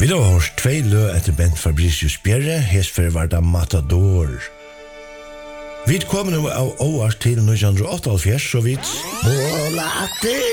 Vi har hørt 2 lø etter Bent Fabricius Bjerre, hesfer var da Matador. Vi kommer nå av år til 1978, så vidt måla til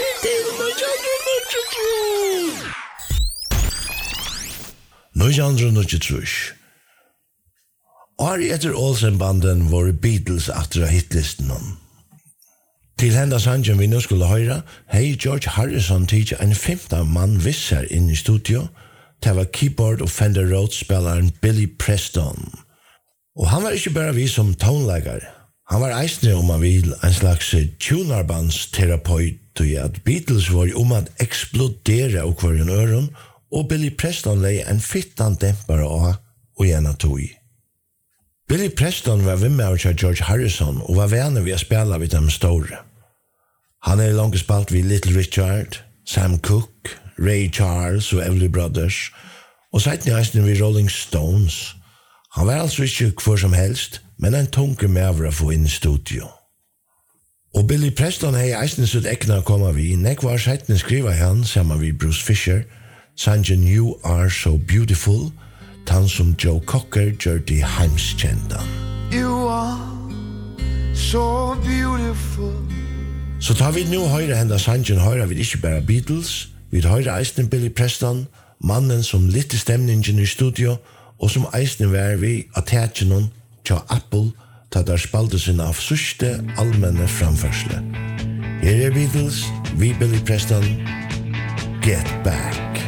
1993. Året etter Olsen-banden var Beatles etter hitlisten. Til henda sangen vi nå skulle høre, hei George Harrison tidlig en 15 mann visser inn i studio. Det var keyboard og Fender Rhodes-spilleren Billy Preston. Og han var ikke bare vi som tonelager. Han var eisende man vil en slags tunerbandsterapeut, og at Beatles var at eksplodere av hver en øren, og Billy Preston lei en fittan dempere av og gjerne tog. Billy Preston var vimmer av George Harrison og var venner ved å spille ved dem store. Han langt spalt ved Little Richard, Sam Cooke, Ray Charles og Everly Brothers, og seiten i eisen ved Rolling Stones. Han var altså ikke hvor som helst, men en tunke med å få inn i studio. Og Billy Preston hei eisen sitt ekna koma vi, nek var seiten skriva han sammen ved Bruce Fisher, sangen You Are So Beautiful, tann som Joe Cocker gjør de heimskjenta. You are so beautiful. Så tar vi nå høyre henda sangen, høyre vi ikke bare Beatles, vi høyre eisen Billy Preston, mannen som litt stemningen i studio, og som eisen var vi attachenen til Apple, ta der spalte sin av sørste allmenne framførsle. Her Beatles, vi Billy Preston, Get Back.